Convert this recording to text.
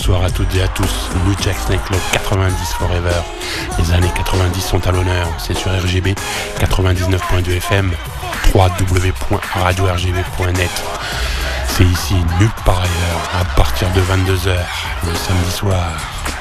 Bonsoir à toutes et à tous. New Jack Snake Club 90 Forever. Les années 90 sont à l'honneur. C'est sur RGB 99.2 FM, www.radio-rgb.net. C'est ici, nulle part ailleurs, à partir de 22h, le samedi soir.